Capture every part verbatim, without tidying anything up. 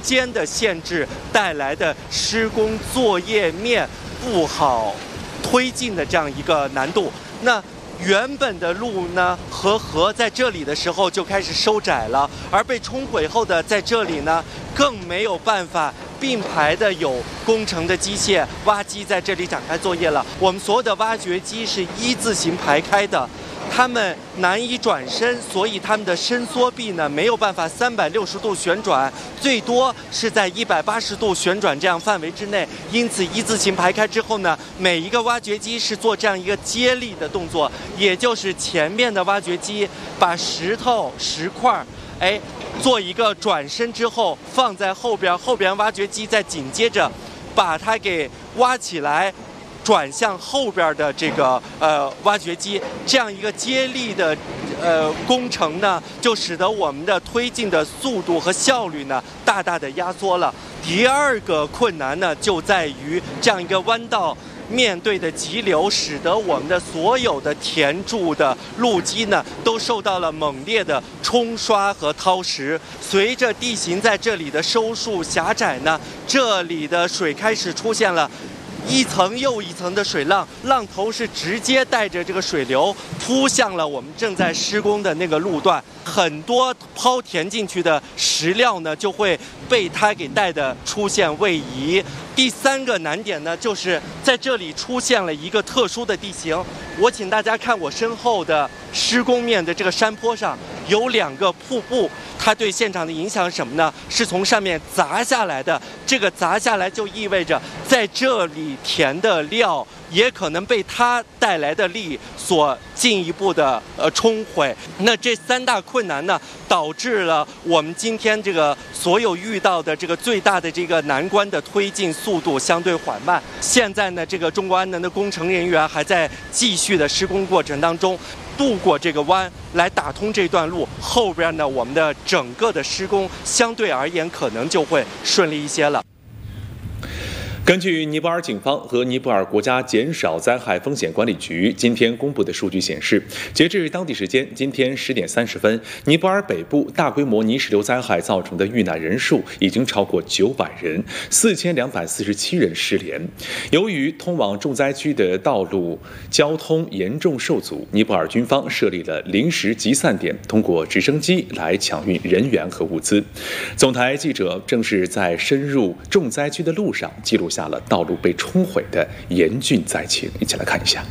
间的限制带来的施工作业面不好推进的这样一个难度。那原本的路呢和河在这里的时候就开始收窄了，而被冲毁后的在这里呢更没有办法并排的有工程的机械挖机在这里展开作业了。我们所有的挖掘机是一字形排开的，它们难以转身，所以它们的伸缩臂呢没有办法三百六十度旋转，最多是在一百八十度旋转这样范围之内。因此一字形排开之后呢，每一个挖掘机是做这样一个接力的动作，也就是前面的挖掘机把石头石块哎做一个转身之后放在后边，后边挖掘机再紧接着把它给挖起来转向后边的这个呃挖掘机，这样一个接力的呃工程呢，就使得我们的推进的速度和效率呢大大的压缩了。第二个困难呢，就在于这样一个弯道面对的急流，使得我们的所有的填筑的路基呢都受到了猛烈的冲刷和掏蚀。随着地形在这里的收束狭窄呢，这里的水开始出现了一层又一层的水浪，浪头是直接带着这个水流扑向了我们正在施工的那个路段，很多抛填进去的石料呢就会被它给带的出现位移。第三个难点呢，就是在这里出现了一个特殊的地形。我请大家看我身后的施工面的这个山坡上有两个瀑布，它对现场的影响是什么呢？是从上面砸下来的。这个砸下来就意味着在这里填的料也可能被它带来的力所进一步的呃冲毁。那这三大困难呢，导致了我们今天这个所有遇到的这个最大的这个难关的推进速度相对缓慢。现在呢，这个中国安能的工程人员还在继续的施工过程当中，渡过这个湾来打通这段路，后边呢，我们的整个的施工相对而言可能就会顺利一些了。 根据尼泊尔警方和尼泊尔国家减少灾害风险管理局今天公布的数据显示，截至当地时间今天十点三十分，尼泊尔北部大规模泥石流灾害造成的遇难人数已经超过九百人，四千两百四十七人失联。由于通往重灾区的道路交通严重受阻，尼泊尔军方设立了临时集散点，通过直升机来抢运人员和物资。总台记者正是在深入重灾区的路上记录下了道路被冲毁的严峻灾情，一起来看一下。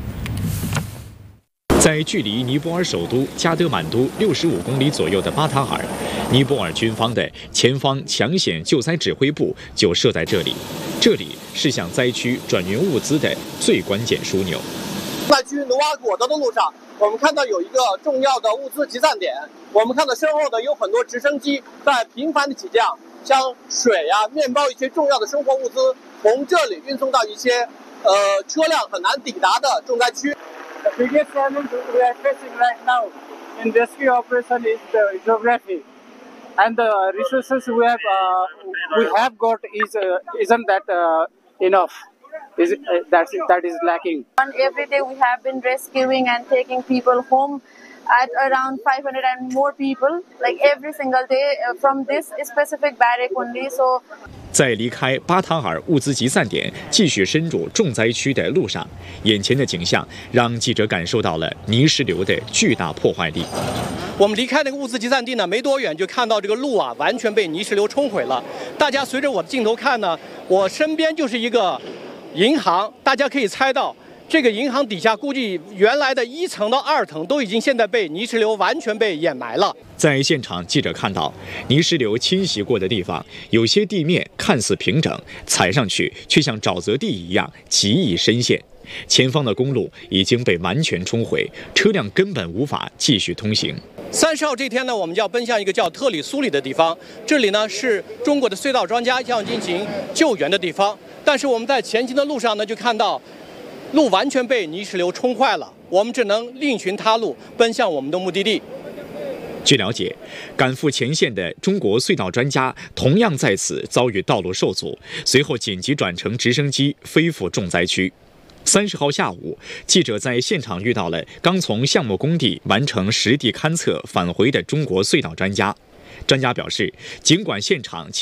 在距离尼泊尔首都加德满都六十五公里左右的巴塔尔，尼泊尔军方的前方抢险救灾指挥部就设在这里。这里是向灾区转运物资的最关键枢纽。 在去努瓦果德的路上，我们看到有一个重要的物资集散点。我们看到身后的有很多直升机在频繁的起降，将水呀、啊、面包一些重要的生活物资从这里运送到一些呃车辆很难抵达的重灾区。 The biggest challenge we are facing right now in rescue operation is the geography, and the resources we have uh, we have got is uh, isn't that uh, enough. Is uh, that that is lacking. And every day we have been rescuing and taking people home at around five hundred and more people, like every single day uh, from this specific barrack only. So. 在离开巴塔尔物资集散点继续深入重灾区的路上，眼前的景象让记者感受到了泥石流的巨大破坏力。 我们离开那个物资集散地呢，没多远就看到这个路啊，完全被泥石流冲毁了。大家随着我的镜头看呢，我身边就是一个银行，大家可以猜到。这个银行底下估计原来的一层到二层都已经现在被泥石流完全被掩埋了。 在现场，记者看到泥石流侵袭过的地方，有些地面看似平整，踩上去却像沼泽地一样极易深陷。前方的公路已经被完全冲毁，车辆根本无法继续通行。 三十号这天呢，我们要奔向一个叫特里苏里的地方，这里呢是中国的隧道专家要进行救援的地方。但是我们在前行的路上呢，就看到路完全被泥石流冲坏了，我们只能另寻他路，奔向我们的目的地。 据了解，赶赴前线的中国隧道专家同样在此遭遇道路受阻，随后紧急转乘直升机飞赴重灾区。三十号下午，记者在现场遇到了刚从项目工地完成实地勘测返回的中国隧道专家。专家表示，尽管现场